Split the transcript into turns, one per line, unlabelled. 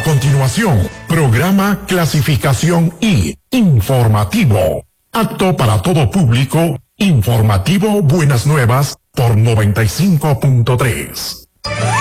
A continuación, programa Clasificación I, informativo. Apto para todo público, informativo Buenas Nuevas por 95.3.